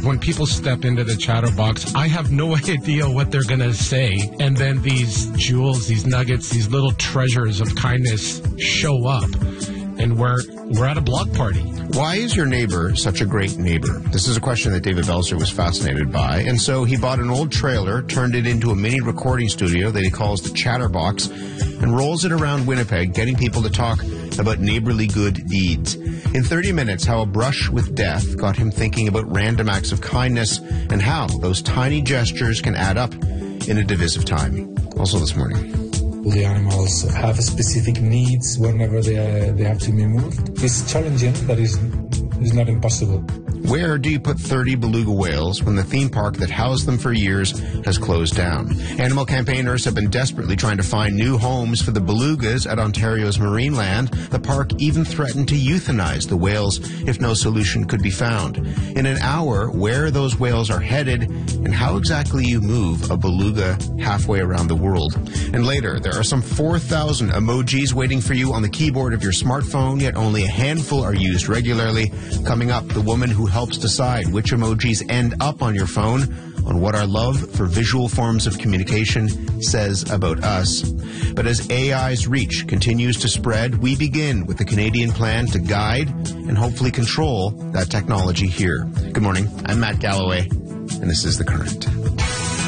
When people step into the chatterbox, I have no idea what they're going to say. And then these jewels, these nuggets, these little treasures of kindness show up. And we're at a block party. Why is your neighbor such a great neighbor? This is a question that David Belzer was fascinated by. And so he bought an old trailer, turned it into a mini recording studio that he calls the Chatterbox, and rolls it around Winnipeg, getting people to talk about neighborly good deeds. In 30 minutes, how a brush with death got him thinking about random acts of kindness and how those tiny gestures can add up in a divisive time. Also this morning. The animals have specific needs whenever they have to be moved. It's challenging, but it's not impossible. Where do you put 30 beluga whales when the theme park that housed them for years has closed down? Animal campaigners have been desperately trying to find new homes for the belugas at Ontario's Marineland. The park even threatened to euthanize the whales if no solution could be found. In an hour, where those whales are headed and how exactly you move a beluga halfway around the world. And later, there are some 4,000 emojis waiting for you on the keyboard of your smartphone, yet only a handful are used regularly. Coming up, the woman who helps decide which emojis end up on your phone, on what our love for visual forms of communication says about us. But as AI's reach continues to spread, we begin with the Canadian plan to guide and hopefully control that technology here. Good morning, I'm Matt Galloway, and this is The Current.